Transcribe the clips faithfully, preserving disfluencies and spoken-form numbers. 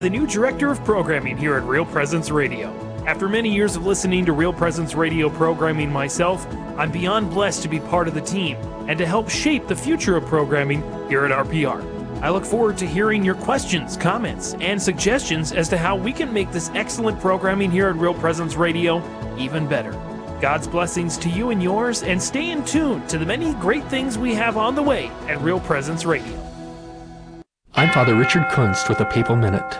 The new director of programming here at Real Presence Radio. After many years of listening to Real Presence Radio programming myself, I'm beyond blessed to be part of the team and to help shape the future of programming here at R P R. I look forward to hearing your questions, comments, and suggestions as to how we can make this excellent programming here at Real Presence Radio even better. God's blessings to you and yours, and stay in tune to the many great things we have on the way at Real Presence Radio. I'm Father Richard Kunst with a Papal Minute.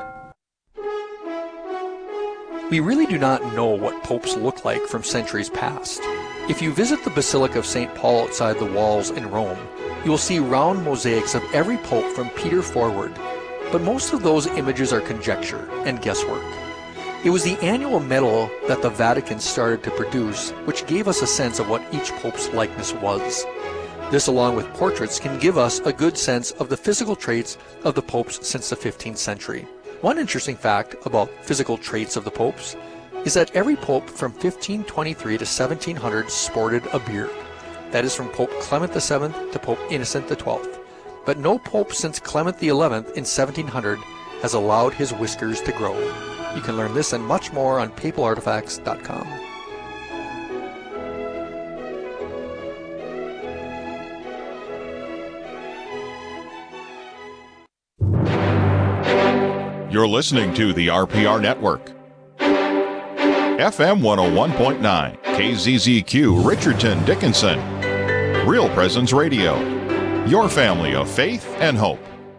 We really do not know what popes look like from centuries past. If you visit the Basilica of Saint Paul outside the walls in Rome, you will see round mosaics of every pope from Peter forward, but most of those images are conjecture and guesswork. It was the annual medal that the Vatican started to produce which gave us a sense of what each pope's likeness was. This, along with portraits, can give us a good sense of the physical traits of the popes since the fifteenth century. One interesting fact about physical traits of the popes is that every pope from fifteen twenty-three to seventeen hundred sported a beard. That is from Pope Clement the seventh to Pope Innocent the twelfth. But no pope since Clement the eleventh in seventeen hundred has allowed his whiskers to grow. You can learn this and much more on papal artifacts dot com. You're listening to the R P R Network. F M one oh one point nine, K Z Z Q, Richardson, Dickinson. Real Presence Radio. Your family of faith and hope.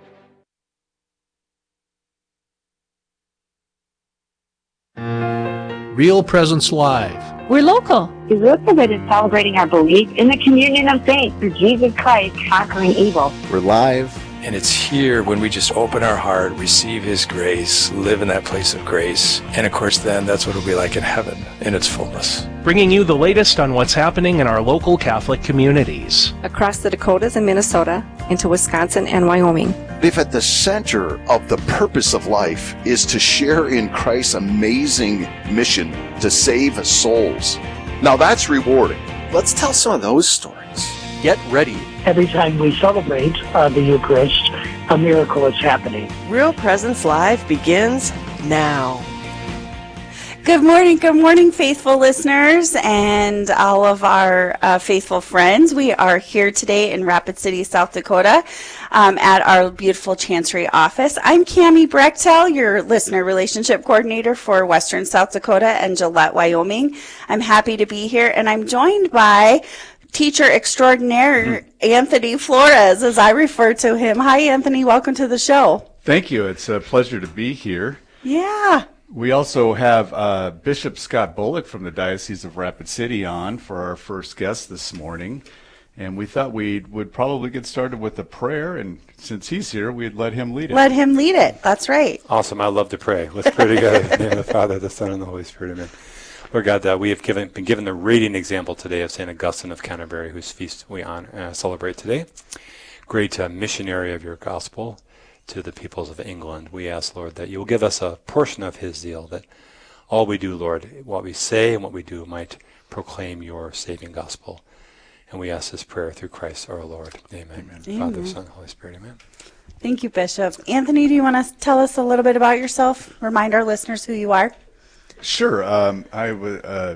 Real Presence Live. We're local. We're committed to celebrating our belief in the communion of saints through Jesus Christ conquering evil. We're live. And it's here when we just open our heart, receive His grace, live in that place of grace. And of course, then that's what it'll be like in heaven in its fullness. Bringing you the latest on what's happening in our local Catholic communities. Across the Dakotas and Minnesota, into Wisconsin and Wyoming. If at the center of the purpose of life is to share in Christ's amazing mission to save souls, now that's rewarding. Let's tell some of those stories. Get ready. Every time we celebrate uh, the Eucharist, a miracle is happening. Real Presence Live begins now. Good morning, good morning, faithful listeners and all of our uh, faithful friends. We are here today in Rapid City, South Dakota, um, at our beautiful Chancery office. I'm Cammie Brechtel, your listener relationship coordinator for Western South Dakota and Gillette, Wyoming. I'm happy to be here, and I'm joined by teacher extraordinaire Anthony Flores, as I refer to him. Hi, Anthony. Welcome to the show. Thank you. It's a pleasure to be here. Yeah. We also have uh, Bishop Scott Bullock from the Diocese of Rapid City on for our first guest this morning. And we thought we would probably get started with a prayer. And since he's here, we'd let him lead it. Let him lead it. That's right. Awesome. I love to pray. Let's pray together. In the name of the Father, the Son, and the Holy Spirit. Amen. Lord God, uh, we have given, been given the reading example today of Saint Augustine of Canterbury, whose feast we on, uh, celebrate today. Great uh, missionary of your gospel to the peoples of England. We ask, Lord, that you will give us a portion of his zeal, that all we do, Lord, what we say and what we do might proclaim your saving gospel. And we ask this prayer through Christ our Lord. Amen. Amen. Amen. Father, Son, Holy Spirit. Amen. Thank you, Bishop. Anthony, do you want to tell us a little bit about yourself? Remind our listeners who you are. Sure. Um, I would. Uh,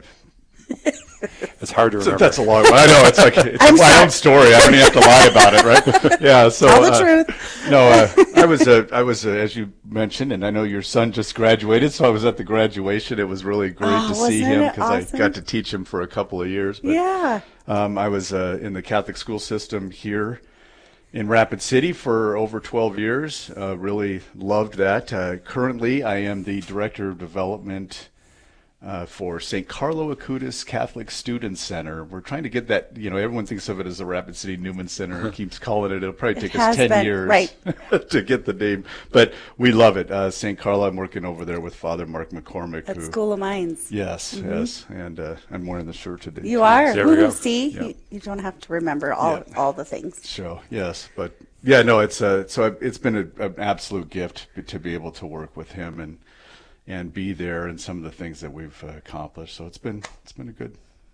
it's hard to remember. That's a long one. I know. It's like it's my sorry. own story. I don't even have to lie about it, right? Yeah. So. Tell the uh, truth. No, uh, I was. Uh, I was, uh, as you mentioned, and I know your son just graduated, so I was at the graduation. It was really great oh, to see him because awesome? I got to teach him for a couple of years. But, yeah. Um, I was uh, in the Catholic school system here in Rapid City for over twelve years. Uh, really loved that. Uh, currently, I am the Director of Development Uh, for Saint Carlo Acutis Catholic Student Center. We're trying to get that, you know, everyone thinks of it as the Rapid City Newman Center and keeps calling it. It'll probably take it us ten been, years right. to get the name, but we love it. Uh, Saint Carlo, I'm working over there with Father Mark McCormick. At who, School of Mines. Yes, mm-hmm. yes, and uh, I'm wearing the shirt today. You too. Are. There we go. See, yeah. you, you don't have to remember all yeah. all the things. Sure, yes, but yeah, no, it's uh, so it's been a, an absolute gift to be able to work with him and and be there and some of the things that we've uh, accomplished. So it's been it's been a good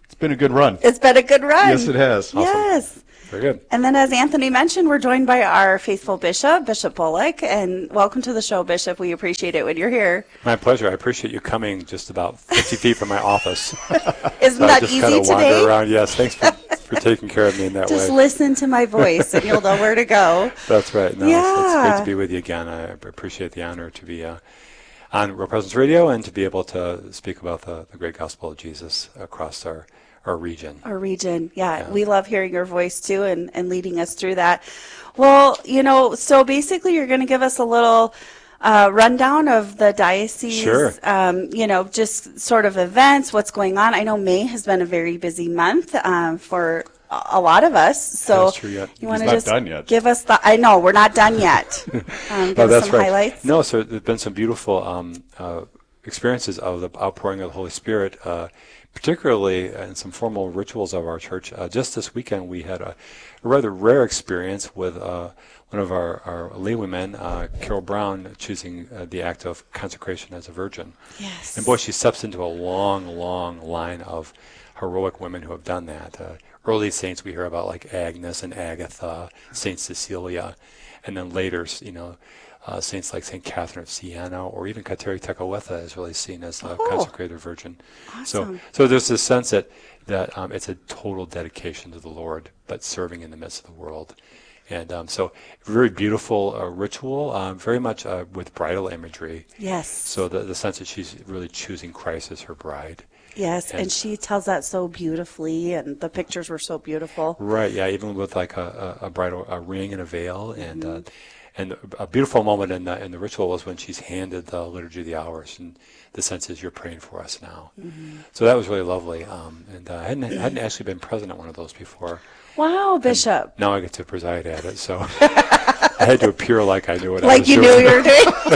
It's been a good run. It's been a good run. Yes, it has. Awesome. Yes. Very good. And then, as Anthony mentioned, we're joined by our faithful bishop, Bishop Bullock. And welcome to the show, Bishop. We appreciate it when you're here. My pleasure. I appreciate you coming just about fifty feet from my office. Isn't so that I just easy kind of today? wander around. Yes, thanks for, for taking care of me in that Just way. listen to my voice, and you'll know where to go. That's right. No, Yeah. it's, it's great to be with you again. I appreciate the honor to be uh, on Real Presence Radio and to be able to speak about the, the great gospel of Jesus across our our region. Our region, yeah. Yeah. We love hearing your voice too and, and leading us through that. Well, you know, so basically you're going to give us a little uh, rundown of the diocese, Sure. um, you know, just sort of events, what's going on. I know May has been a very busy month um, for a a lot of us. So That's true, yeah. you want He's to not just done yet. give us the, I know, we're not done yet. Um, give No, us that's some right. highlights. No, so there's been some beautiful um, uh, experiences of the outpouring of the Holy Spirit, uh, particularly in some formal rituals of our church. Uh, just this weekend, we had a, a rather rare experience with uh, one of our, our laywomen, uh, Carol Brown, choosing uh, the act of consecration as a virgin. Yes. And boy, she steps into a long, long line of heroic women who have done that. Uh, early saints we hear about, like Agnes and Agatha, Saint Cecilia, and then later, you know, uh, saints like Saint Catherine of Siena, or even Kateri Tekakwitha is really seen as a Oh. consecrated virgin. Awesome. So, so there's this sense that that um, it's a total dedication to the Lord, but serving in the midst of the world. And um, so, very beautiful uh, ritual, um, very much uh, with bridal imagery. Yes. So the the sense that she's really choosing Christ as her bride. Yes, and, And- she tells that so beautifully, and the pictures were so beautiful. Right. Yeah. Even with like a, a, a bridal a ring and a veil, and Mm-hmm. uh, and a beautiful moment in the in the ritual was when she's handed the liturgy of the hours, and the sense is you're praying for us now. Mm-hmm. So that was really lovely. Um, and uh, I hadn't hadn't actually been present at one of those before. Wow, Bishop. Now I get to preside at it, so I had to appear like I knew what I Like was you doing. knew you were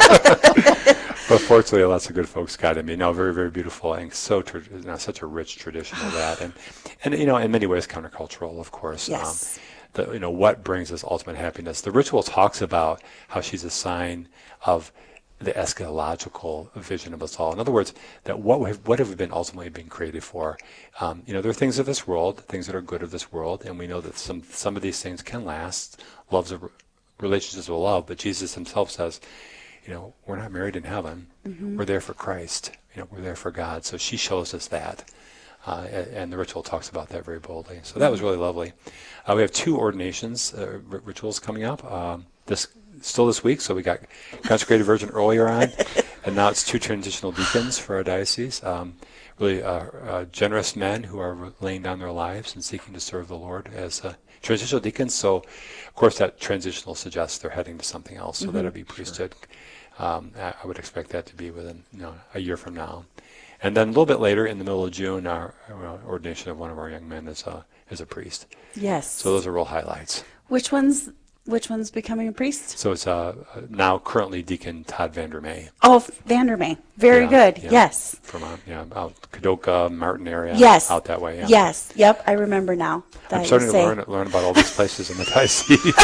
doing. But fortunately, lots of good folks guided me. No, very, very beautiful, and so tra- you know, such a rich tradition of that, and and you know, in many ways, countercultural, of course. Yes. Um, the, you know, what brings us ultimate happiness? The ritual talks about how she's a sign of the eschatological vision of us all. In other words, that what we have, what have we been ultimately been created for? Um, you know, there are things of this world, things that are good of this world, and we know that some some of these things can last. Love's a relationships with love, but Jesus himself says, you know, we're not married in heaven. Mm-hmm. We're there for Christ. You know, we're there for God. So she shows us that. Uh, and, and the ritual talks about that very boldly. So that was really lovely. Uh, we have two ordinations uh, r- rituals coming up. Um, this still this week. So we got consecrated virgin earlier on, and now it's two transitional deacons for our diocese. Um, really uh, uh, generous men who are laying down their lives and seeking to serve the Lord as uh, transitional deacons. So, of course, that transitional suggests they're heading to something else. So Mm-hmm. that'll be priesthood. Um, I, I would expect that to be within you know a year from now. And then a little bit later, in the middle of June, our, our ordination of one of our young men is a is a priest. Yes. So those are real highlights. Which one's which one's becoming a priest? So it's uh, now currently Deacon Todd Vandermeer. Oh, Vandermeer. Very Yeah, good. yeah. Yes. From uh, yeah, out Kadoka, Martin area. Yes. Out that way. Yeah. Yes. Yep. I remember now. That I'm starting you to say. learn learn about all these places in the diocese.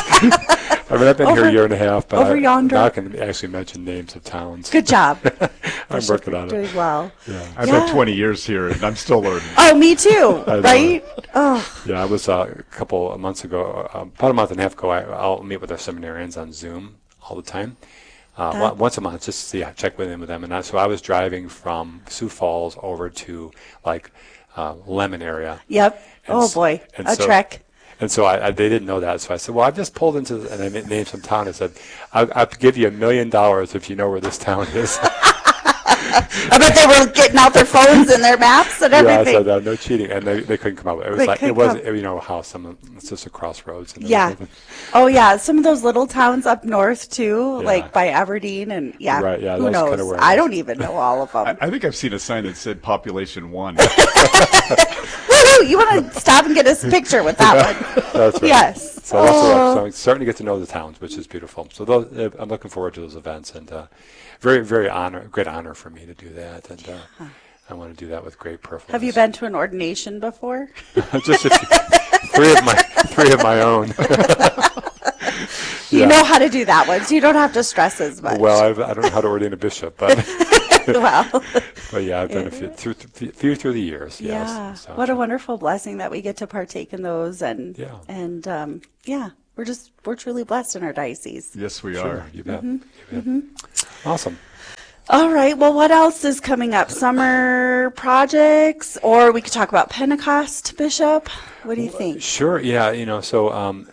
I mean, I've been Over- here a year and a half, but over I, yonder. now I can actually mention names of towns. Good job. I'm Bishop, working on doing it. well. Yeah. I've Yeah. had twenty years here, and I'm still learning. Oh, me too. I know. Right? Oh, Yeah, I was uh, a couple of months ago, uh, about a month and a half ago. I, I'll meet with our seminarians on Zoom all the time, uh, That- one- once a month, just to see, check with them with them. And I, so I was driving from Sioux Falls over to like uh, Lemon area. yep. And Oh s- boy, and a so- trek. And so I, I, they didn't know that. So I said, well, I've just pulled into, the, and I ma- named some town. I said, I'll, I'll give you a million dollars if you know where this town is. I bet they were getting out their phones and their maps and Yeah, I everything. said, uh, no cheating. And they, they couldn't come up with it. It was They like, couldn't it wasn't, come- you know, how some, it's just a crossroads. And Yeah. everything. Oh yeah, some of those little towns up north too, Yeah. like by Aberdeen and yeah. Right, yeah, Who that's knows? kinda where it I is. don't even know all of I, them. I think I've seen a sign that said population one. Woohoo! You want to stop and get us a picture with that one? That's right. Yes. So, that's Oh. right. So I'm starting to get to know the towns, which is beautiful. So those, uh, I'm looking forward to those events, and uh, very, very honor, great honor for me to do that. And uh, I want to do that with great purpose. Have you been to an ordination before? Just a few, three of my three of my own. You Yeah. know how to do that one, so you don't have to stress as much. Well, I've, I don't know how to ordain a bishop, but Wow. But yeah, I've done a few through, through, few through the years. Yeah. Yes. So, what a wonderful blessing that we get to partake in those. And, yeah. and um, yeah, we're just, we're truly blessed in our diocese. Yes, we sure, are. You bet. Mm-hmm. You bet. Mm-hmm. Awesome. All right. Well, what else is coming up? Summer projects, or we could talk about Pentecost, Bishop. What do you think? Sure. Yeah. You know, so um,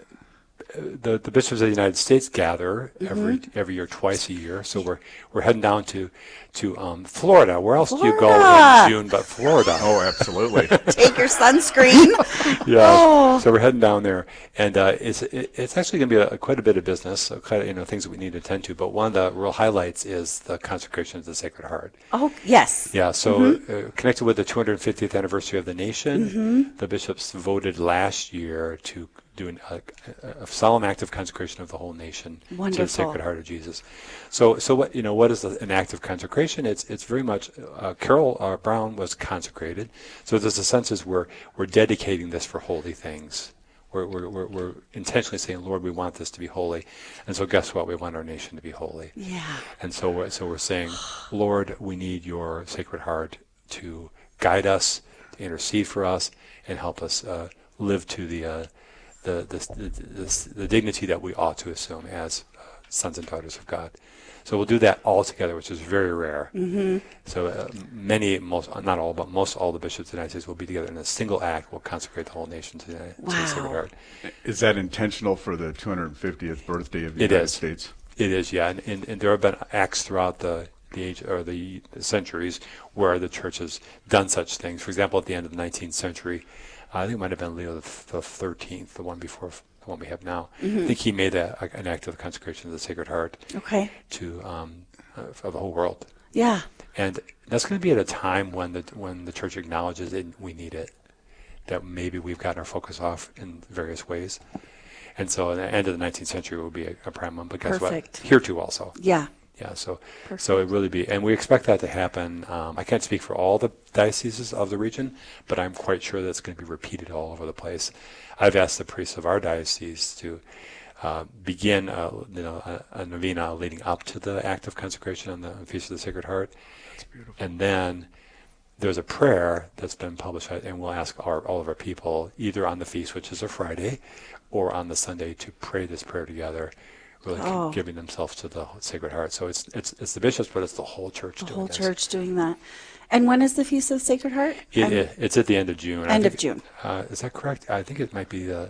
the the bishops of the United States gather Mm-hmm. every every year, twice a year. So we're we're heading down to to um, Florida. Where else Florida. do you go in June but Florida? Oh, absolutely. Take your sunscreen. Yeah. Oh. So we're heading down there, and uh, it's it, it's actually going to be a, quite a bit of business, so quite a, you know things that we need to attend to. But one of the real highlights is the consecration of the Sacred Heart. Oh, yes. Yeah. So Mm-hmm. uh, connected with the two hundred fiftieth anniversary of the nation, Mm-hmm. the bishops voted last year to do an, a, a solemn act of consecration of the whole nation Wonderful. to the Sacred Heart of Jesus. So, so what you know? What is the, an act of consecration? It's it's very much. Uh, Carol uh, Brown was consecrated, so there's a sense as we're we're dedicating this for holy things. We're, we're we're we're intentionally saying, Lord, we want this to be holy, and so guess what? We want our nation to be holy. Yeah. And so we're, so we're saying, Lord, we need your Sacred Heart to guide us, to intercede for us, and help us uh, live to the. Uh, The, the, the, the, the dignity that we ought to assume as uh, sons and daughters of God. So we'll do that all together, which is very rare. Mm-hmm. So uh, many, most not all, but most all the bishops of the United States will be together in a single act. Will consecrate the whole nation to the, wow. to the Sacred Heart. Is that intentional for the two hundred fiftieth birthday of the It United is. States? It is, yeah. And, and, and there have been acts throughout the, the age or the centuries where the church has done such things. For example, at the end of the nineteenth century, I think it might have been Leo the thirteenth, the one before the one we have now. Mm-hmm. I think he made a, a, an act of consecration of the Sacred Heart Okay. to um, uh, for the whole world. Yeah. And that's going to be at a time when the when the church acknowledges it, we need it, that maybe we've gotten our focus off in various ways. And so at the end of the nineteenth century will be a, a prime one. But guess Perfect. what? Here too also. Yeah. Yeah, so Perfect. so it really be, and we expect that to happen. Um, I can't speak for all the dioceses of the region, but I'm quite sure that's going to be repeated all over the place. I've asked the priests of our diocese to uh, begin a, you know, a, a novena leading up to the act of consecration on the Feast of the Sacred Heart. That's beautiful. And then there's a prayer that's been published, and we'll ask our, all of our people, either on the feast, which is a Friday, or on the Sunday, to pray this prayer together, really Oh. giving themselves to the Sacred Heart. So it's it's it's the bishops, but it's the whole church The doing whole this. church doing that. And when is the Feast of the Sacred Heart? It, Um, it, it's at the end of June. I End of think- June. Uh, is that correct? I think it might be the.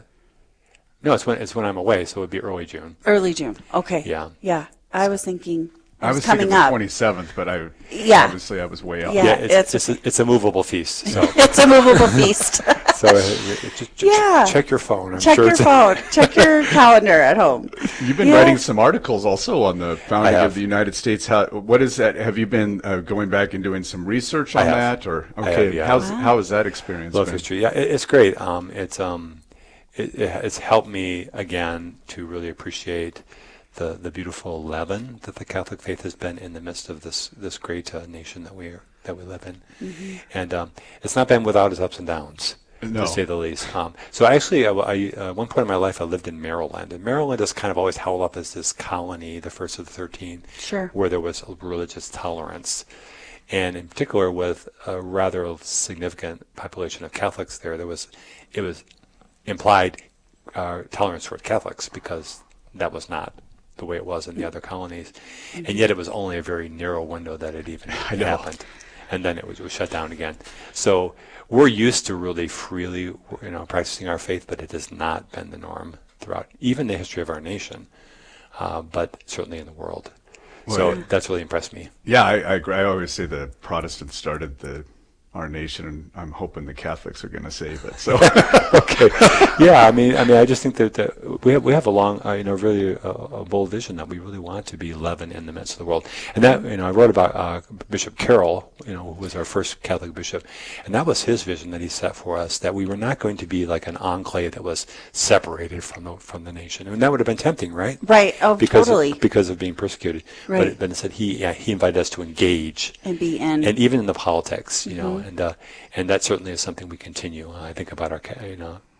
No, it's when it's when I'm away, so it would be early June. Early June. Okay. Yeah. Yeah. I was thinking. It I was coming thinking the up. twenty-seventh, but I Yeah. obviously I was way off. Yeah, Yeah, it's it's- it's, a, it's a movable feast. So It's a movable feast. so uh, just, just Yeah. check your phone. I'm Check sure your it's phone. Check your calendar at home. You've been Yeah. writing some articles also on the founding I have. of the United States. How, what is that? Have you been uh, going back and doing some research on I have. that, or I okay? have, yeah. How's Wow. how has that experience Love been? history. Yeah, it, it's great. Um, it's um, it, it, it's helped me again to really appreciate the the beautiful leaven that the Catholic faith has been in the midst of this this great uh, nation that we are, that we live in, Mm-hmm. and um, it's not been without its ups and downs, No. to say the least. Um, so actually, I, I, uh, one point in my life, I lived in Maryland, and Maryland is kind of always held up as this colony, the first of the thirteen, Sure. where there was religious tolerance. And in particular, with a rather significant population of Catholics there, there was, it was implied uh, tolerance toward Catholics, because that was not the way it was in the other colonies. And yet it was only a very narrow window that it even I know. happened. And then it was, it was shut down again. So we're used to really freely, you know, practicing our faith, but it has not been the norm throughout even the history of our nation, uh, but certainly in the world. So Well, that's really impressed me. Yeah, I, I agree. I always say the Protestants started the our nation, and I'm hoping the Catholics are going to save it. So Okay. Yeah, I mean, I mean, I just think that, that we have we have a long, uh, you know, really uh, a bold vision that we really want to be leaven in the midst of the world. And that, you know, I wrote about uh, Bishop Carroll, you know, who was our first Catholic bishop, and that was his vision that he set for us, that we were not going to be like an enclave that was separated from the from the nation. I mean, that would have been tempting, right? Right. Oh, Because totally. of, because of being persecuted. Right. But, but instead, he yeah, he invited us to engage. And be in. And even in the politics, you know, Mhm. and uh, and that certainly is something we continue. Uh, I think about our, ca- you know,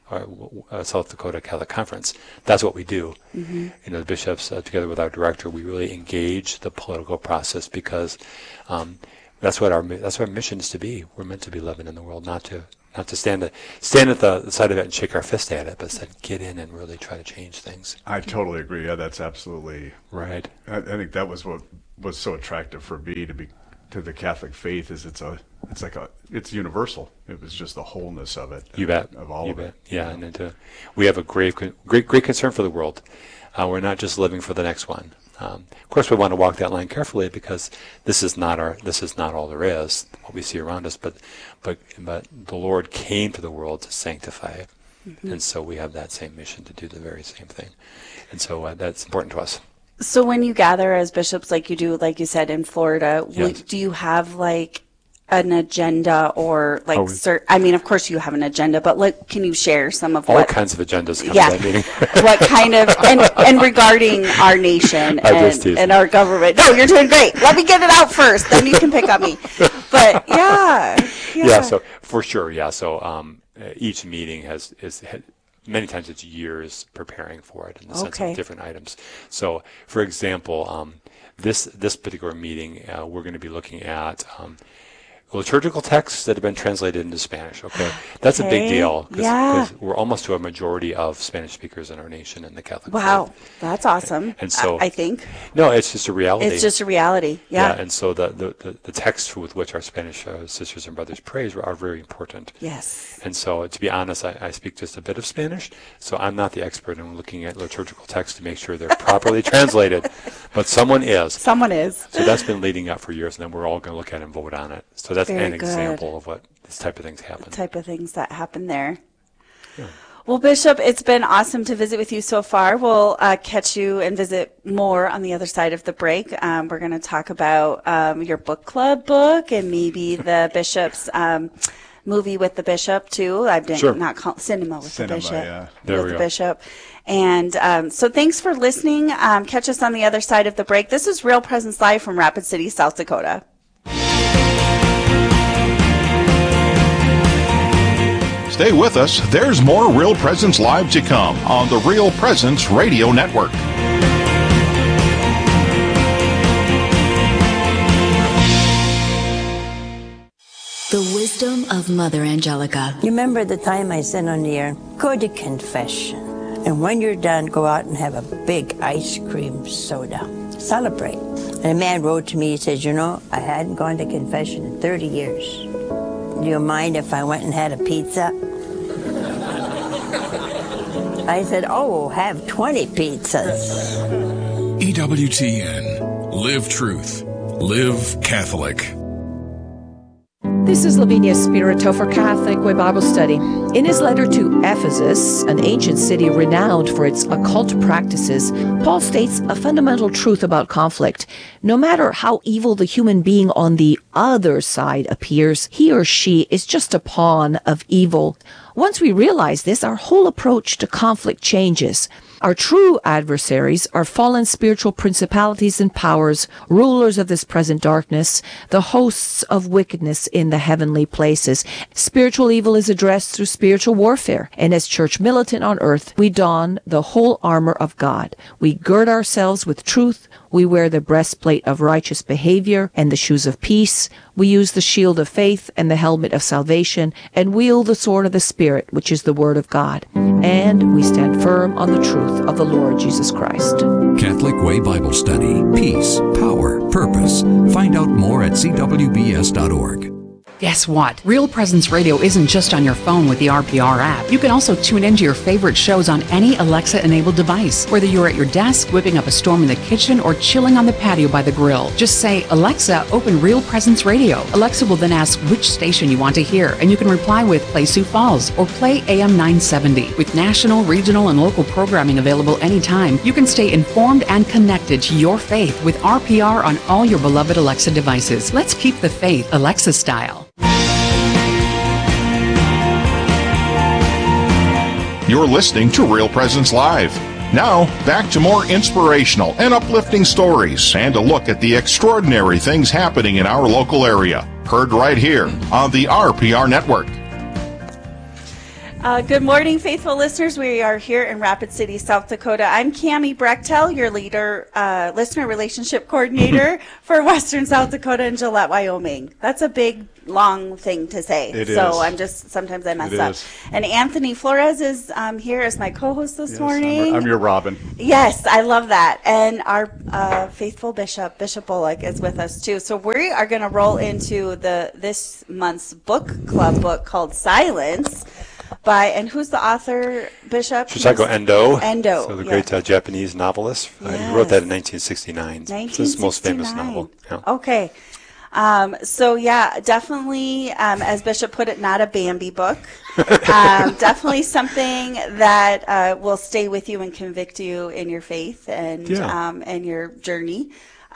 or uh, South Dakota Catholic Conference. That's what we do. Mm-hmm. You know, the bishops, uh, together with our director, we really engage the political process because um, that's what our that's what our mission is to be. We're meant to be loving in the world, not to not to stand at, stand at the side of it and shake our fist at it, but instead get in and really try to change things. I totally agree. Yeah, that's absolutely right. I, I think that was what was so attractive for me to be to the Catholic faith is it's a it's like a it's universal. It was just the wholeness of it. You bet. Of all you of bet. it. Yeah, and it, uh, we have a great great great concern for the world. Uh, we're not just living for the next one. Um, of course, we want to walk that line carefully because this is not our this is not all there is what we see around us. But but but the Lord came to the world to sanctify it, mm-hmm. and so we have that same mission to do the very same thing, and so uh, that's important to us. So when you gather as bishops, like you do, like you said in Florida, Yes. w- do you have like an agenda or like? Oh, cert- I mean, of course you have an agenda, but like, can you share some of All what? kinds of agendas come Yeah. to that meeting. What kind of and, and regarding our nation I just and, teased. and our government? No, you're doing great. Let me get it out first, then you can pick on me. But yeah, yeah. Yeah, so for sure, yeah. So um, uh, each meeting has is ha- many times it's years preparing for it in the sense Okay. of different items. So, for example, um, this this particular meeting, uh, we're going to be looking at um, liturgical texts that have been translated into Spanish. Okay, that's a big Okay, deal because yeah. we're almost to a majority of Spanish speakers in our nation in the Catholic Wow, faith. that's awesome. And so, I, I think no, it's just a reality. it's just a reality. Yeah. and so the, the, the, the texts with which our Spanish uh, sisters and brothers pray are very important. Yes. And so, to be honest, I, I speak just a bit of Spanish, so I'm not the expert in looking at liturgical texts to make sure they're properly translated, but someone is. Someone is. So that's been leading up for years, and then we're all going to look at it and vote on it. So that's Very an good. example of what this type of things happen. Type of things that happen there. Yeah. Well, Bishop, it's been awesome to visit with you so far. We'll uh, catch you and visit more on the other side of the break. Um, we're going to talk about um, your book club book and maybe the Bishop's um, movie with the Bishop, too. I've been Sure. not call, cinema with Cinema, the Bishop. yeah. There with we the go. Bishop. And um, so thanks for listening. Um, catch us on the other side of the break. This is Real Presence Live from Rapid City, South Dakota. Stay with us. There's more Real Presence Live to come on the Real Presence Radio Network. The wisdom of Mother Angelica. You remember the time I said on the air, go to confession. And when you're done, go out and have a big ice cream soda. Celebrate. And a man wrote to me, he says, you know, I hadn't gone to confession in thirty years. Do you mind if I went and had a pizza? I said, oh, have twenty pizzas. E W T N. Live truth. Live Catholic. This is Lavinia Spirito for Catholic Way Bible Study. In his letter to Ephesus, an ancient city renowned for its occult practices, Paul states a fundamental truth about conflict. No matter how evil the human being on the other side appears, he or she is just a pawn of evil. Once we realize this, our whole approach to conflict changes. Our true adversaries are fallen spiritual principalities and powers, rulers of this present darkness, the hosts of wickedness in the heavenly places. Spiritual evil is addressed through spiritual warfare, and as church militant on earth, we don the whole armor of God. We gird ourselves with truth. We wear the breastplate of righteous behavior and the shoes of peace. We use the shield of faith and the helmet of salvation, and wield the sword of the Spirit, which is the Word of God. And we stand firm on the truth of the Lord Jesus Christ. Catholic Way Bible Study. Peace, power, purpose. Find out more at c w b s dot org. Guess what? Real Presence Radio isn't just on your phone with the R P R app. You can also tune into your favorite shows on any Alexa-enabled device, whether you're at your desk, whipping up a storm in the kitchen, or chilling on the patio by the grill. Just say, Alexa, open Real Presence Radio. Alexa will then ask which station you want to hear, and you can reply with Play Sioux Falls or Play A M nine seventy. With national, regional, and local programming available anytime, you can stay informed and connected to your faith with R P R on all your beloved Alexa devices. Let's keep the faith Alexa style. You're listening to Real Presence Live. Now, back to more inspirational and uplifting stories and a look at the extraordinary things happening in our local area. Heard right here on the R P R Network. Uh, good morning, faithful listeners. We are here in Rapid City, South Dakota. I'm Cammie Brechtel, your leader, uh, listener relationship coordinator for Western South Dakota and Gillette, Wyoming. That's a big, long thing to say. It so is. I'm just, sometimes I mess It up. is. And Anthony Flores is um, here as my co-host this Yes, morning. I'm, I'm your Robin. Yes, I love that. And our uh, faithful bishop, Bishop Bullock, is with us too. So we are going to roll into the this month's book club book called Silence. By, and who's the author, Bishop? Shusaku Endo. Endo. So the yeah. great uh, Japanese novelist. Uh, Yes. he wrote that in nineteen sixty-nine. nineteen It's his most famous sixty-nine. novel. Yeah. Okay. Um, so yeah, definitely, um, as Bishop put it, not a Bambi book. um, definitely something that uh, will stay with you and convict you in your faith and Yeah. um, and your journey.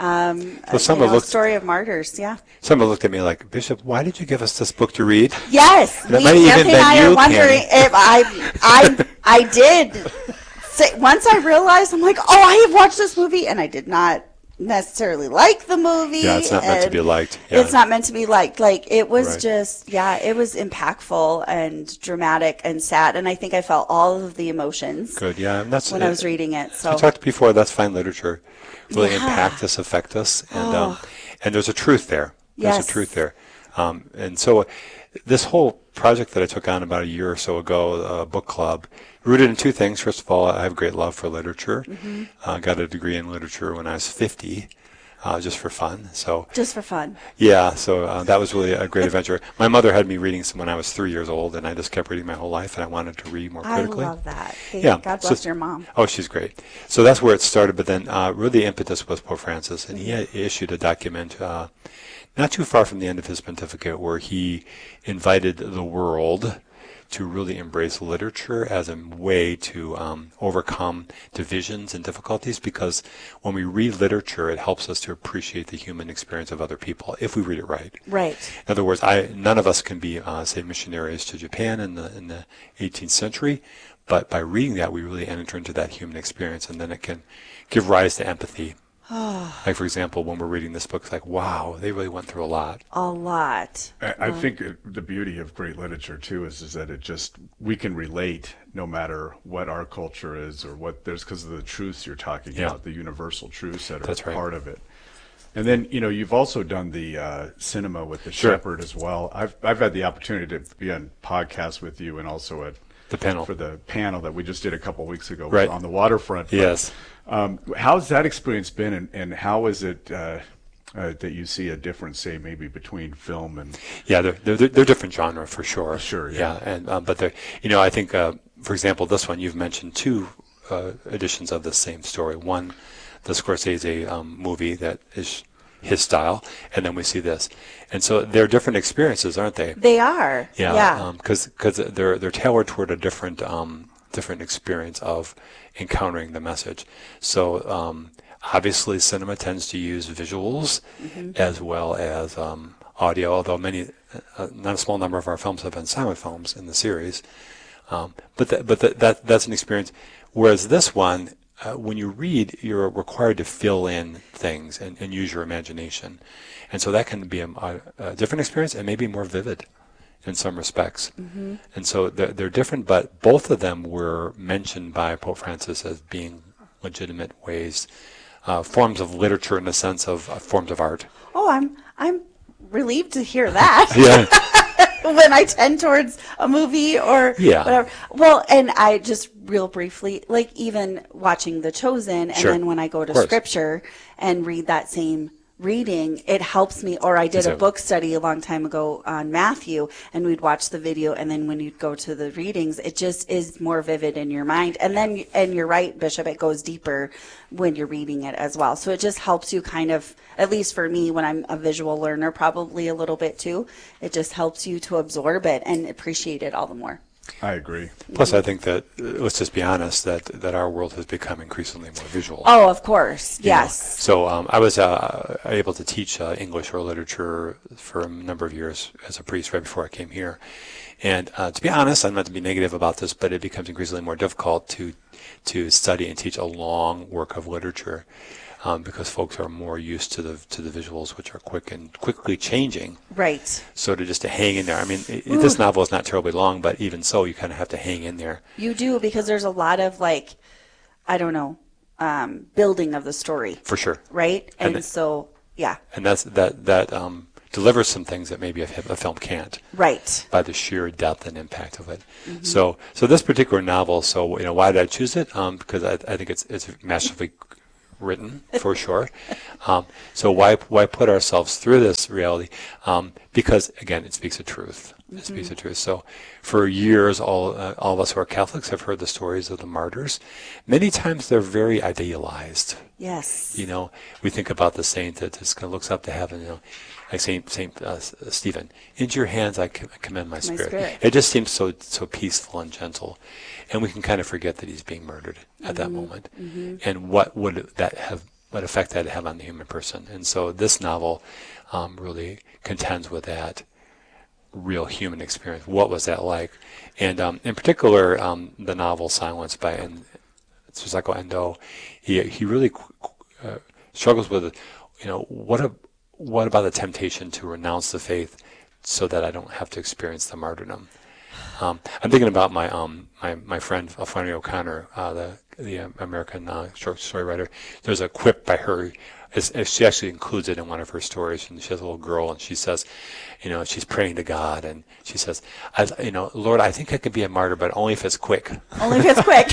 Um, Well, some you have know, looked- story of martyrs. Yeah. Someone looked at me like, Bishop, why did you give us this book to read? Yes, And it we, might have even Anthony been and I you, are wondering Cammie. if I, I, I did. Say, once I realized, I'm like, oh, I have watched this movie, and I did not necessarily like the movie. Yeah, it's not meant to and be liked. Yeah. It's not meant to be liked. Like it was Right. just, yeah, it was impactful and dramatic and sad, and I think I felt all of the emotions. Good, yeah. And that's, when uh, I was reading it. So We talked before, that's fine literature. Really Yeah. impact us, affect us. And um, Oh. and there's a truth there. There's Yes. a truth there. Um, and so this whole project that I took on about a year or so ago, uh, book club, rooted in two things. First of all, I have great love for literature. Mhm. Uh, got a degree in literature when I was fifty. Uh, just for fun. So just for fun. yeah, so uh, that was really a great adventure. My mother had me reading some when I was three years old, and I just kept reading my whole life, and I wanted to read more I critically. love that. Hey, Yeah, God so- bless your mom. Oh, she's great. So that's where it started, but then uh, really the impetus was Pope Francis, and he had issued a document uh, not too far from the end of his pontificate where he invited the world to really embrace literature as a way to um, overcome divisions and difficulties, because when we read literature, it helps us to appreciate the human experience of other people if we read it right. Right. In other words, I none of us can be, uh, say, missionaries to Japan in the in the eighteenth century, but by reading that, we really enter into that human experience, and then it can give rise to empathy. Like, for example, when we're reading this book, it's like, wow, they really went through a lot. A lot. I, I Uh, think it, the beauty of great literature too is is that it just we can relate no matter what our culture is or what there's because of the truths you're talking Yeah. about, the universal truths that are That's right. part of it. And then you know you've also done the uh, cinema with the Sure. Shepherd as well. I've I've had the opportunity to be on podcasts with you and also at the panel for the panel that we just did a couple of weeks ago Right. on the waterfront. But, Yes. Um, how's that experience been, and, and how is it uh, uh, that you see a difference, say, maybe between film and? Yeah, they're they're, they're different genre for sure. Sure, yeah. Yeah, and um, but they're you know I think uh, for example this one you've mentioned two uh, editions of the same story. One, the Scorsese um, movie that is his style, and then we see this, and so they're different experiences, aren't they? They are. Yeah, Yeah. because because they're they're tailored toward a different um, different experience of encountering the message. So um, obviously, cinema tends to use visuals Mhm. as well as um, audio. Although many, uh, not a small number of our films have been silent films in the series, um, but th- but th- that that's an experience. Whereas this one, uh, when you read, you're required to fill in things and, and use your imagination, and so that can be a, a, a different experience and maybe more vivid in some respects. Mhm. And so they're, they're different, but both of them were mentioned by Pope Francis as being legitimate ways, uh, forms of literature in the sense of uh, forms of art. Oh, I'm I'm relieved to hear that. Yeah. When I tend towards a movie or Yeah. whatever. Well, and I just real briefly, like even watching The Chosen, and Sure. then when I go to Of course. Scripture and read that same reading, it helps me. Or I did a Exactly. book study a long time ago on Matthew, and we'd watch the video, and then when you'd go to the readings, it just is more vivid in your mind. And then, and you're right, Bishop, it goes deeper when you're reading it as well. So it just helps you kind of, at least for me, when I'm a visual learner, probably a little bit too, it just helps you to absorb it and appreciate it all the more. I agree. Plus, I think that, uh, let's just be honest, that, that our world has become increasingly more visual. Oh, of course. You know, Yes. So um, I was uh, able to teach uh, English or literature for a number of years as a priest right before I came here. And uh, to be honest, I'm not to be negative about this, but it becomes increasingly more difficult to to study and teach a long work of literature. um, because folks are more used to the to the visuals, which are quick and quickly changing. Right. So to just to hang in there. I mean, it, this novel is not terribly long, but even so, you kind of have to hang in there. You do, because there's a lot of like, I don't know, um, building of the story. For sure. Right. And, and so, yeah. And that's that that um, delivers some things that maybe a, a film can't. Right. By the sheer depth and impact of it. Mm-hmm. So, so this particular novel. So, you know, why did I choose it? Um, because I, I think it's it's masterfully written, for sure. Um, so why why put ourselves through this reality? Um, because again, it speaks the truth. It mm-hmm. speaks the truth. So, for years, all uh, all of us who are Catholics have heard the stories of the martyrs. Many times, they're very idealized. Yes. You know, we think about the saint that just kind of looks up to heaven. You know, like Saint Saint uh, Stephen. Into your hands I commend my, my spirit. spirit. It just seems so so peaceful and gentle, and we can kind of forget that he's being murdered at mm-hmm. that moment, mm-hmm. and what would that have, what effect that have on the human person. And so this novel um, really contends with that real human experience. What was that like? And um, in particular, um, the novel Silence by en- Suzaku Endo, he he really uh, struggles with, you know, what a what about the temptation to renounce the faith so that I don't have to experience the martyrdom? Um, I'm thinking about my um my my friend Flannery O'Connor, uh, the the American uh, short story writer. There's a quip by her. It's, it's, she actually includes it in one of her stories, and she has a little girl, and she says, you know, she's praying to God, and she says, I, you know, Lord, I think I can be a martyr, but only if it's quick. Only if it's quick.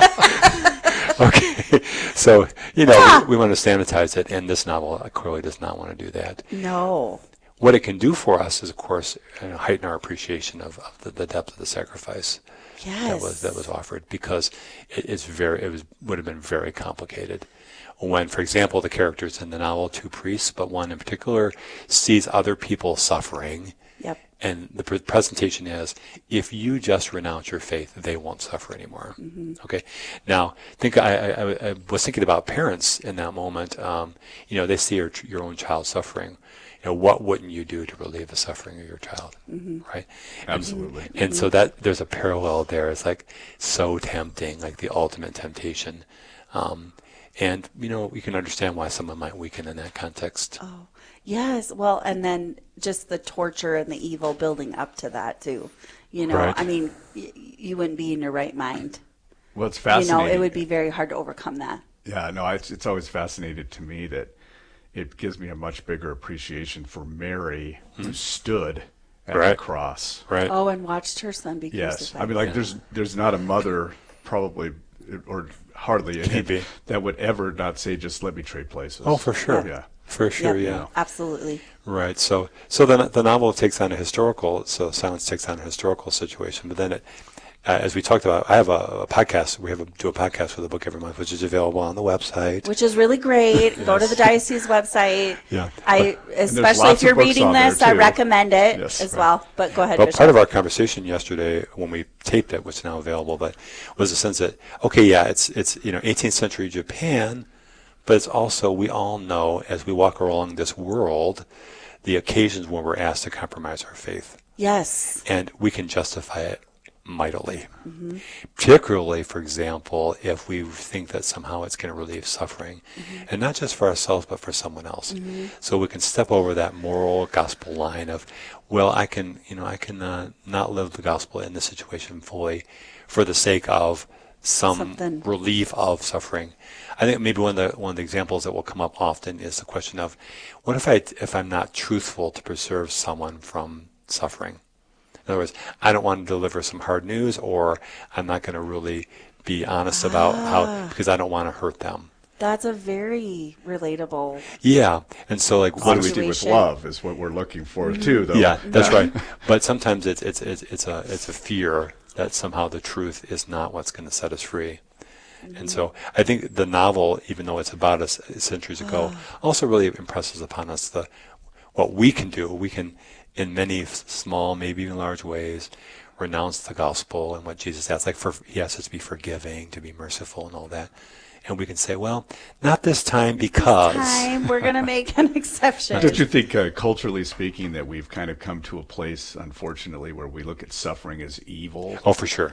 Okay, so, you know, yeah. we, we want to sanitize it, and this novel clearly does not want to do that. No. What it can do for us is, of course, you know, heighten our appreciation of, of the, the depth of the sacrifice yes. that was that was offered, because it is very it was would have been very complicated. When, for example, the characters in the novel, two priests, but one in particular, sees other people suffering. Yep. And the pre- presentation is, if you just renounce your faith, they won't suffer anymore. Mm-hmm. Okay. Now, think I, I, I was thinking about parents in that moment. Um, you know, they see your, your own child suffering. You know, what wouldn't you do to relieve the suffering of your child, mm-hmm. right? Absolutely. And, and so that there's a parallel there. It's like so tempting, like the ultimate temptation. Um, And, you know, we can understand why someone might weaken in that context. Oh, yes. Well, and then just the torture and the evil building up to that, too. You know, right. I mean, y- you wouldn't be in your right mind. Well, it's fascinating. You know, it would be very hard to overcome that. Yeah, no, it's, it's always fascinated to me that it gives me a much bigger appreciation for Mary, mm-hmm. who stood at right. the cross. Right. Oh, and watched her son be yes. crucified. I mean, like, yeah. there's there's not a mother probably, or hardly any, that would ever not say, just let me trade places. Oh, for sure. Yeah. For sure, yep. yeah. Absolutely. Right. So so the, the novel takes on a historical, so Silence takes on a historical situation, but then it, uh, as we talked about, I have a, a podcast, we have a, do a podcast for the book every month, which is available on the website. Which is really great. yes. Go to the diocese website. Yeah. I, especially if you're reading this, I recommend it yes, as right. well. But go ahead, Well, Bishop. part of our conversation yesterday when we taped it, which is now available, but was the sense that, okay, yeah, it's, it's you know, eighteenth century Japan, but it's also, we all know, as we walk along this world, the occasions when we're asked to compromise our faith. Yes. And we can justify it mightily. Mm-hmm. Particularly, for example, if we think that somehow it's going to relieve suffering, mm-hmm. and not just for ourselves, but for someone else. Mm-hmm. So we can step over that moral gospel line of, well, I can, you know, I can uh, not live the gospel in this situation fully for the sake of some Something. relief of suffering. I think maybe one of the one of the examples that will come up often is the question of, what if I if I'm not truthful to preserve someone from suffering? In other words, I don't want to deliver some hard news, or I'm not going to really be honest ah. about how, because I don't want to hurt them. That's a very relatable. Yeah, and so like, what honesty do we do with love is what we're looking for mm-hmm. too, though. Yeah, that's right. But sometimes it's it's it's it's a it's a fear that somehow the truth is not what's going to set us free. Mm-hmm. And so I think the novel, even though it's about us centuries ago, also really impresses upon us the what we can do. We can, in many small, maybe even large ways, renounce the gospel and what Jesus has. Like, for he asks us to be forgiving, to be merciful, and all that. And we can say, well, not this time because... This time we're going to make an exception. Don't you think, uh, culturally speaking, that we've kind of come to a place, unfortunately, where we look at suffering as evil? Oh, for sure.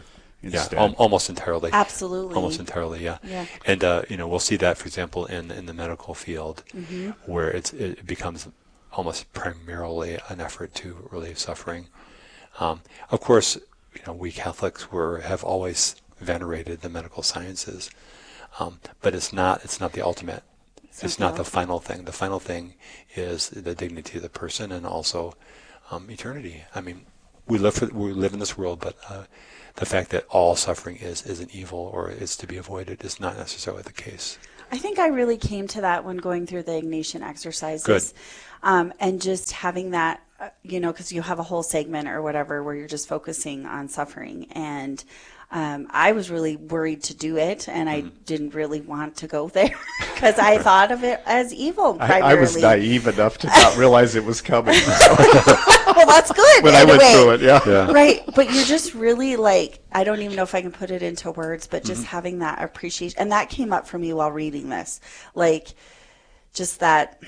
instead. Yeah, al- almost entirely. Absolutely. Almost entirely, yeah. Yeah. And, uh, you know, we'll see that, for example, in, in the medical field, mm-hmm. where it's, it becomes almost primarily an effort to relieve suffering. Um, of course, you know, we Catholics were have always venerated the medical sciences, um, but it's not it's not the ultimate. It's, it's not the final thing. The final thing is the dignity of the person and also um, eternity. I mean, we live for we live in this world, but uh, the fact that all suffering is is an evil or is to be avoided is not necessarily the case. I think I really came to that when going through the Ignatian exercises. Good. Um, and just having that, uh, you know, because you have a whole segment or whatever where you're just focusing on suffering. And um, I was really worried to do it, and I mm. didn't really want to go there because I thought of it as evil primarily. I, I was naive enough to not realize it was coming. So. Well, that's good. When anyway. I went through it, yeah. yeah. Right, but you're just really like, I don't even know if I can put it into words, but just mm-hmm. having that appreciation. And that came up for me while reading this. Like, just that...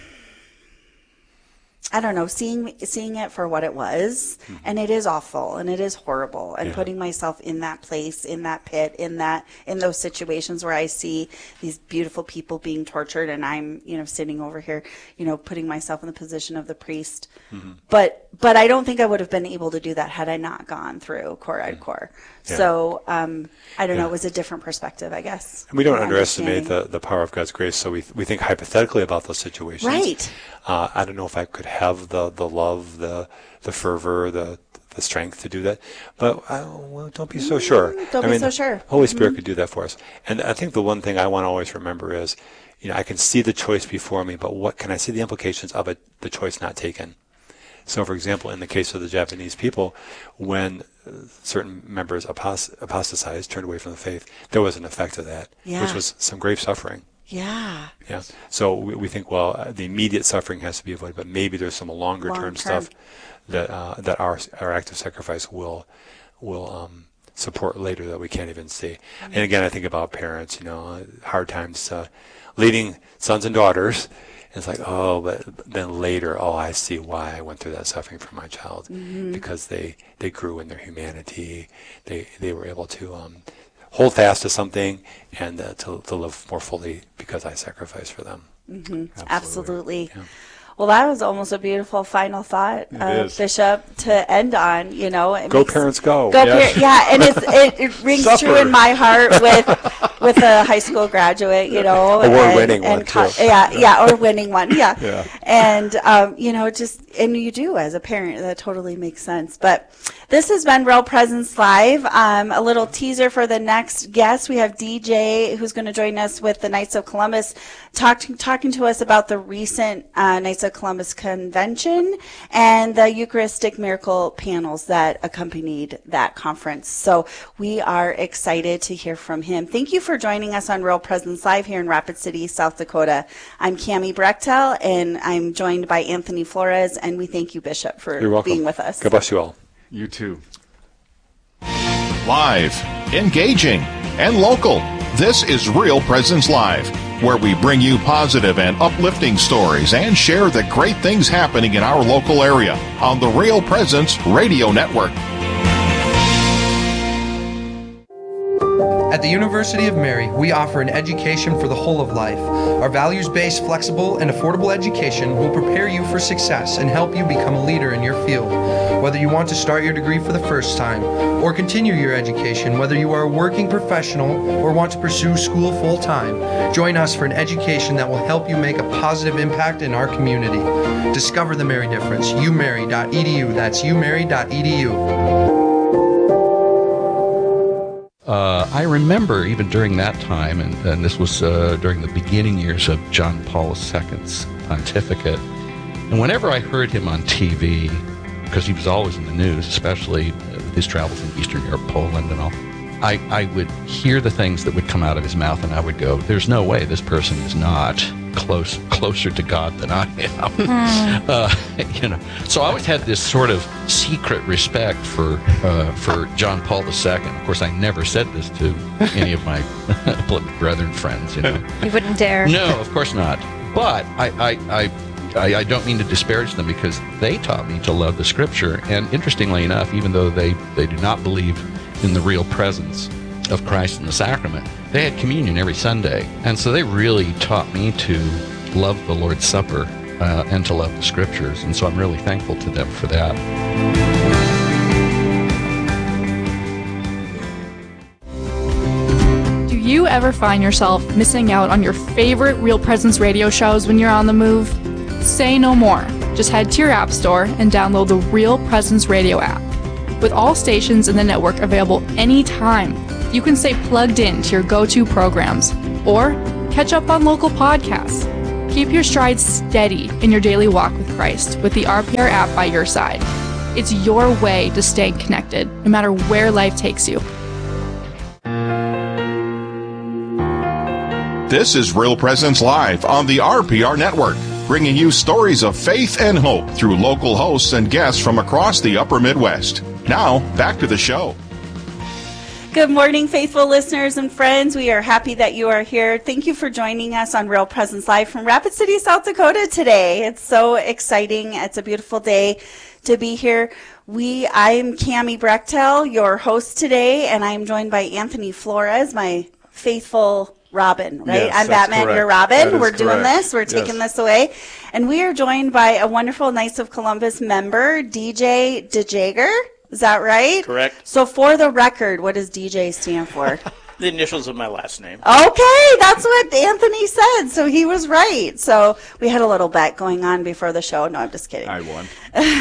I don't know, seeing seeing it for what it was, mm-hmm. and it is awful, and it is horrible, and yeah. putting myself in that place, in that pit, in that in those situations where I see these beautiful people being tortured, and I'm, you know, sitting over here, you know, putting myself in the position of the priest. Mm-hmm. But but I don't think I would have been able to do that had I not gone through Cor Ad Cor. Yeah. So um, I don't yeah. know, it was a different perspective, I guess. And we don't underestimate the, the power of God's grace, so we we think hypothetically about those situations. Right. Uh, I don't know if I could have the, the love, the the fervor, the the strength to do that, but I, well, don't be so sure. Don't I be mean, so sure. Holy Spirit mm-hmm. could do that for us. And I think the one thing I want to always remember is, you know, I can see the choice before me, but what can I see the implications of it, the choice not taken? So, for example, in the case of the Japanese people, when certain members apost- apostatized, turned away from the faith, there was an effect of that, yeah. which was some grave suffering. Yeah. Yeah. So we, we think, well, uh, the immediate suffering has to be avoided, but maybe there's some longer term stuff that uh, that our our act of sacrifice will will um, support later that we can't even see. Mm-hmm. And again, I think about parents, you know, hard times uh, leading sons and daughters. It's like, oh, but then later, oh, I see why I went through that suffering for my child, mm-hmm. because they, they grew in their humanity. They they were able to um, hold fast to something and uh, to to live more fully because I sacrificed for them. Mm-hmm. Absolutely. Absolutely. Yeah. Well, that was almost a beautiful final thought, uh, Bishop, to end on. You know, it go makes, parents, go. Go, yeah. par- yeah, and it's, it, it rings Supper. true in my heart with with a high school graduate. You know, award-winning one co- too. Yeah, yeah, or winning one. Yeah, yeah. And um, you know, just and you do as a parent, that totally makes sense. But this has been Real Presence Live. Um, a little teaser for the next guest. We have D J who's going to join us with the Knights of Columbus, talking talking to us about the recent uh, Knights of Columbus convention and the Eucharistic miracle panels that accompanied that conference. So we are excited to hear from him. Thank you for joining us on Real Presence Live here in Rapid City, South Dakota. I'm Cammie Brechtel, and I'm joined by Anthony Flores, and we thank you, Bishop, for You're welcome. being with us. God bless you all. You too. Live, engaging, and local. This is Real Presence Live, where we bring you positive and uplifting stories and share the great things happening in our local area on the Real Presence Radio Network. At the University of Mary, we offer an education for the whole of life. Our values-based, flexible, and affordable education will prepare you for success and help you become a leader in your field. Whether you want to start your degree for the first time or continue your education, whether you are a working professional or want to pursue school full-time, join us for an education that will help you make a positive impact in our community. Discover the Mary difference. u mary dot e d u. That's u mary dot e d u. Uh, I remember even during that time, and, and this was uh, during the beginning years of John Paul the Second's pontificate, and whenever I heard him on T V, because he was always in the news, especially with his travels in Eastern Europe, Poland and all, I, I would hear the things that would come out of his mouth, and I would go, there's no way this person is not close closer to God than I am. Mm. uh, you know, so I always had this sort of secret respect for uh, for John Paul the Second. Of course, I never said this to any of my brethren friends. You know, you wouldn't dare. No, of course not. But I, I, I, I, I don't mean to disparage them because they taught me to love the Scripture. And interestingly enough, even though they, they do not believe in the real presence of Christ in the sacrament. They had communion every Sunday. And so they really taught me to love the Lord's Supper uh, and to love the Scriptures. And so I'm really thankful to them for that. Do you ever find yourself missing out on your favorite Real Presence radio shows when you're on the move? Say no more. Just head to your app store and download the Real Presence radio app. With all stations in the network available anytime, you can stay plugged in to your go-to programs or catch up on local podcasts. Keep your stride steady in your daily walk with Christ with the R P R app by your side. It's your way to stay connected, no matter where life takes you. This is Real Presence Live on the R P R Network, bringing you stories of faith and hope through local hosts and guests from across the upper Midwest. Now, back to the show. Good morning, faithful listeners and friends. We are happy that you are here. Thank you for joining us on Real Presence Live from Rapid City, South Dakota today. It's so exciting. It's a beautiful day to be here. We, I'm Cammie Brechtel, your host today, and I'm joined by Anthony Flores, my faithful Robin, right? Yes, I'm Batman, correct. you're Robin. We're correct. doing this. We're Yes. taking this away. And we are joined by a wonderful Knights of Columbus member, D J DeJager. Is that right? Correct. So for the record, what does D J stand for? The initials of my last name. Okay, that's what Anthony said. So he was right. So we had a little bet going on before the show. No, I'm just kidding. I won.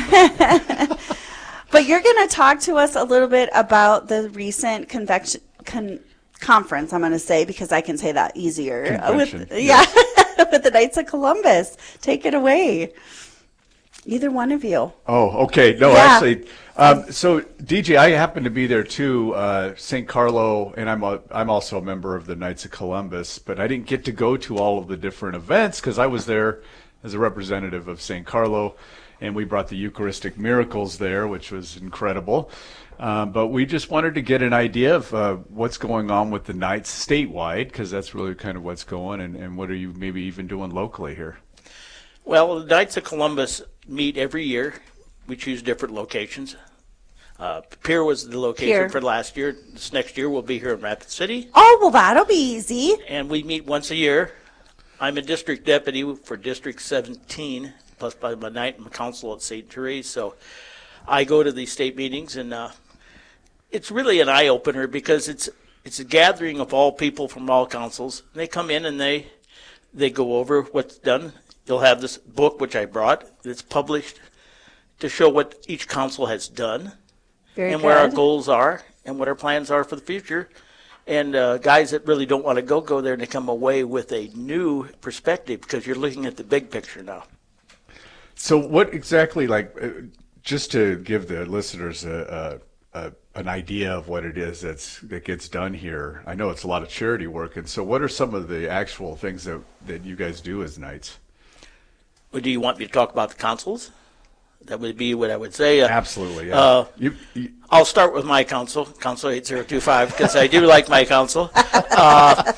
But you're going to talk to us a little bit about the recent convection, con, conference, I'm going to say, because I can say that easier. Convention, With, yeah, with the Knights of Columbus. Take it away. Either one of you. Oh, okay. No, Yeah. actually, um, so D J, I happen to be there too. Uh, Saint Carlo, and I'm a, I'm also a member of the Knights of Columbus, but I didn't get to go to all of the different events because I was there as a representative of Saint Carlo, and we brought the Eucharistic miracles there, which was incredible. Um, but we just wanted to get an idea of uh, what's going on with the Knights statewide, because that's really kind of what's going, and, and what are you maybe even doing locally here? Well, the Knights of Columbus meet every year. We choose different locations. Uh, Pier was the location Pier. for last year. This next year we'll be here in Rapid City. Oh, well, that'll be easy. And we meet once a year. I'm a district deputy for District seventeen, plus by my night and council at Saint Therese. So I go to these state meetings, and uh, it's really an eye-opener because it's it's a gathering of all people from all councils. They come in and they they go over what's done. You'll have this book, which I brought, that's published to show what each council has done. Very and where our good. goals are and what our plans are for the future. And uh, guys that really don't want to go, go there and they come away with a new perspective because you're looking at the big picture now. So what exactly, like, uh, just to give the listeners a, a, a an idea of what it is that's that gets done here. I know it's a lot of charity work, and so what are some of the actual things that, that you guys do as Knights? Well, do you want me to talk about the councils? That would be what I would say. Uh, Absolutely, yeah. Uh, you, you, I'll start with my council, Council eight zero two five, because I do like my council. Uh,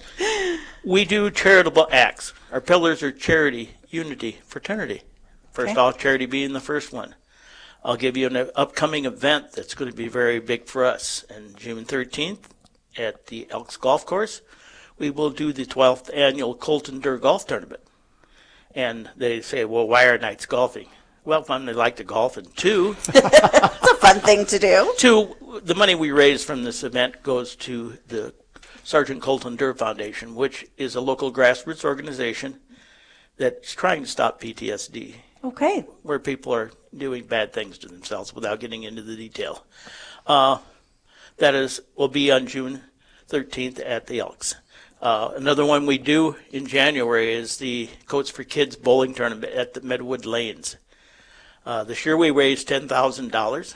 we do charitable acts. Our pillars are charity, unity, fraternity. First Okay. off, charity being the first one. I'll give you an upcoming event that's going to be very big for us. On June thirteenth at the Elks Golf Course, we will do the twelfth annual Colton Durr Golf Tournament. And they say, well, why are Knights golfing? Well, one, they like to golf, and two, It's a fun thing to do. two, the money we raise from this event goes to the Sergeant Colton Durr Foundation, which is a local grassroots organization that's trying to stop P T S D. Okay. Where people are doing bad things to themselves without getting into the detail. Uh, that is, will be on June thirteenth at the Elks. Uh, another one we do in January is the Coats for Kids bowling tournament at the Medwood Lanes. Uh, this year we raised ten thousand dollars.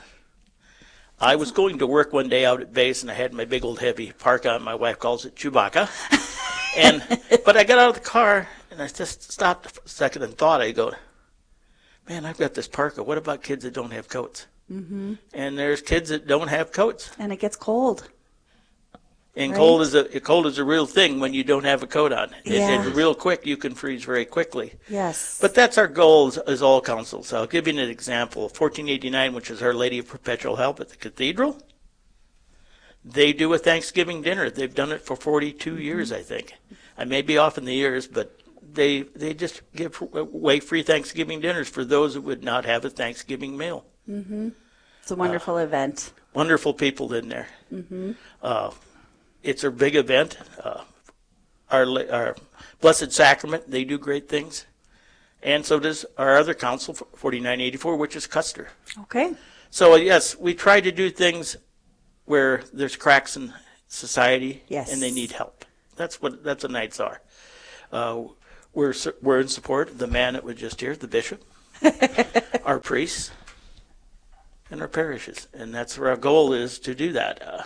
I was going to work one day out at base, and I had my big old heavy parka on. My wife calls it Chewbacca. and But I got out of the car, and I just stopped for a second and thought. I go, man, I've got this parka. What about kids that don't have coats? Mm-hmm. And there's kids that don't have coats. And it gets cold. And Right. cold is a cold is a real thing when you don't have a coat on. It, Yeah. it, real quick, you can freeze very quickly. Yes. But that's our goal as, as all councils. I'll give you an example. fourteen eighty-nine, which is Our Lady of Perpetual Help at the cathedral. They do a Thanksgiving dinner. They've done it for forty-two years, I think. I may be off in the years, but they they just give away free Thanksgiving dinners for those who would not have a Thanksgiving meal. Mm-hmm. It's a wonderful uh, event. Wonderful people in there. Mm-hmm. Uh, it's a big event. Uh, our our Blessed Sacrament, they do great things. And so does our other council, forty-nine eighty-four, which is Custer. Okay. So, yes, we try to do things where there's cracks in society, yes, and they need help. That's what that's what Knights are. Uh, we're we're in support of the man that was just here, the bishop, our priests, and our parishes, and that's where our goal is to do that. Uh,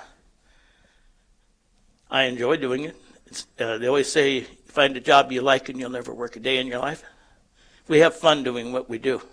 I enjoy doing it. It's, uh, they always say, find a job you like and you'll never work a day in your life. We have fun doing what we do.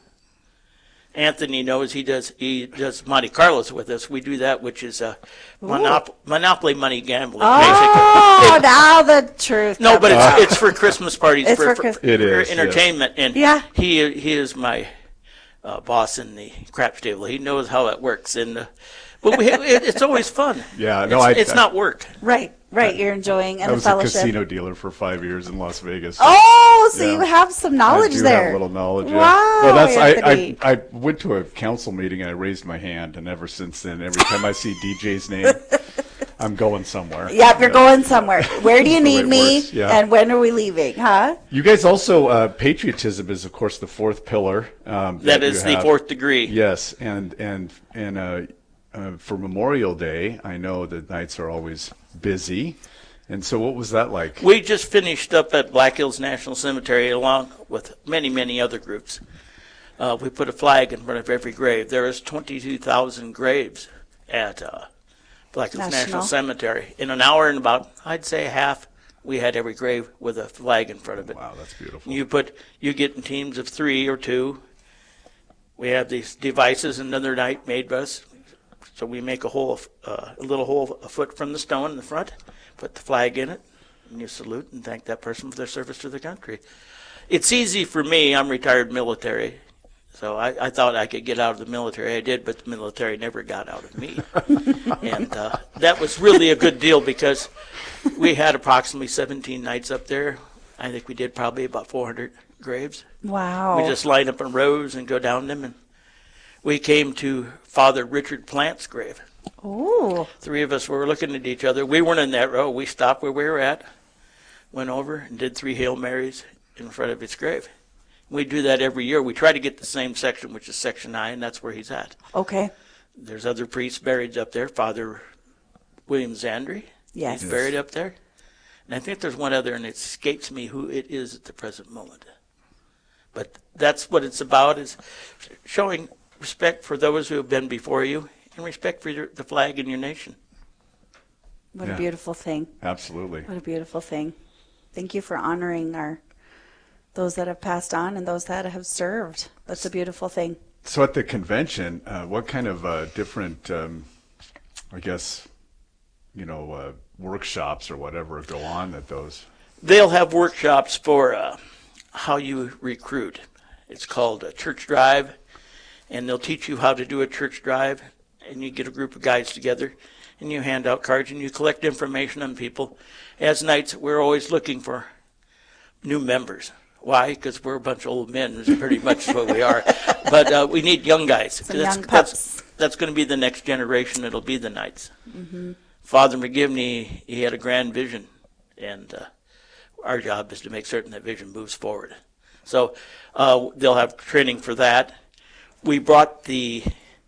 Anthony knows he does he does Monte Carlos with us. We do that, which is a monop- monopoly money gambling. Oh, basically. now the truth. No, but it's, it's for Christmas parties, It's for, for for, Chris- for It is, entertainment. And Yeah. he he is my uh, boss in the craps table. He knows how it works, and uh, but we, it, it's always fun. Yeah, no, it's, I- it's I- not work. Right, right. You're enjoying and I the was a fellowship. casino dealer for five years in Las Vegas. Oh, so Yeah. you have some knowledge I do there. have a little knowledge. Yeah. Wow, Well, that's I, Anthony. I I went to a council meeting and I raised my hand, and ever since then, every time I see D J's name, I'm going somewhere. Yep, you're Yeah. going somewhere. Where do you That's the way need it me? works, yeah. And when are we leaving? Huh? You guys also uh, patriotism is of course the fourth pillar. Um, That you is the have. fourth degree. Yes, and and and uh, uh, for Memorial Day, I know that nights are always busy. And so, what was that like? We just finished up at Black Hills National Cemetery along with many, many other groups. Uh, we put a flag in front of every grave. There is twenty-two thousand graves at uh, Black Hills National. National. Cemetery. In an hour and about, I'd say half, we had every grave with a flag in front of it. Wow, that's beautiful. You put, you get in teams of three or two. We have these devices another night made by us. So we make a hole, uh, a little hole a foot from the stone in the front, put the flag in it, and you salute and thank that person for their service to the country. It's easy for me. I'm retired military, so I, I thought I could get out of the military. I did, but the military never got out of me. And uh, that was really a good deal because we had approximately seventeen nights up there. I think we did probably about four hundred graves. Wow. We just line up in rows and go down them. And we came to Father Richard Plant's grave. Ooh. Three of us were looking at each other. We weren't in that row. We stopped where we were at, went over and did three Hail Marys in front of his grave. We do that every year. We try to get the same section, which is section nine. That's where he's at. Okay. There's other priests buried up there. Father William Zandri. Yes. He's buried up there. And I think there's one other, and it escapes me who it is at the present moment. But that's what it's about, is showing respect for those who have been before you and respect for your, the flag and your nation. What Yeah. a beautiful thing. Absolutely. What a beautiful thing. Thank you for honoring our those that have passed on and those that have served. That's a beautiful thing. So at the convention, uh, what kind of uh, different, um, I guess, you know, uh, workshops or whatever go on at those? They'll have workshops for uh, how you recruit. It's called a church drive, and they'll teach you how to do a church drive, and you get a group of guys together, and you hand out cards, and you collect information on people. As Knights, we're always looking for new members. Why? Because we're a bunch of old men, is pretty much what we are. But uh, we need young guys. Some that's, young that's, pups. that's going to be the next generation. It'll be the Knights. Mm-hmm. Father McGivney, he had a grand vision, and uh, our job is to make certain that vision moves forward. So uh, they'll have training for that. We brought the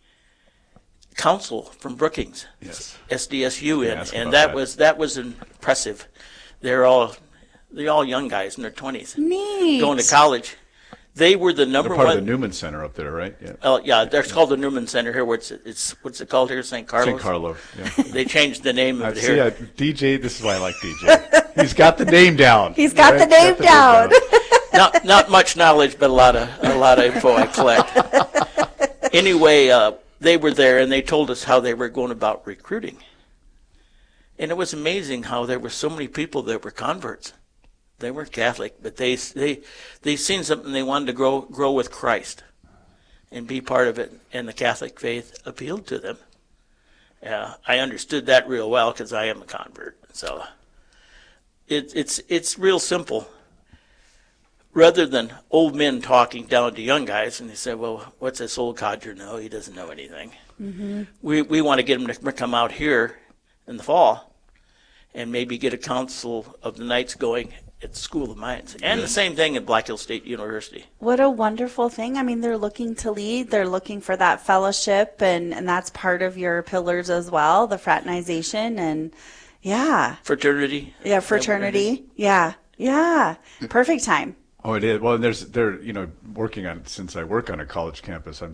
council from Brookings, yes. S D S U, in, Yeah, ask and about that, that. was that was impressive. They're all they're all young guys in their twenties, Neat. going to college. They were the number They're part one. of the Newman Center up there, right? Yeah. Oh yeah, that's called the Newman Center here. Where it's it's what's it called here? Saint Carlos. Saint Carlo. Yeah. They changed the name I of it see. here. Uh, D J. This is why I like D J. He's got the name down. He's got right? the name Got the down. not not much knowledge, but a lot of a lot of info I collect. Anyway, uh, they were there and they told us how they were going about recruiting, and it was amazing how there were so many people that were converts. They weren't Catholic, but they they they seen something they wanted to grow grow with Christ, and be part of it. And the Catholic faith appealed to them, Yeah, I understood that real well because I am a convert. So it, it's it's real simple. Rather than old men talking down to young guys, and they say, "Well, what's this old codger know? He doesn't know anything." Mm-hmm. We we want to get them to come out here in the fall, and maybe get a council of the knights going at the School of Mines, and the same thing at Black Hills State University. What a wonderful thing. I mean, they're looking to lead. They're looking for that fellowship, and, and that's part of your pillars as well, the fraternization, and yeah. Fraternity. Yeah, fraternity. Yeah, yeah. Perfect time. Oh, it is. Well, there's they're you know working on since I work on a college campus, I'm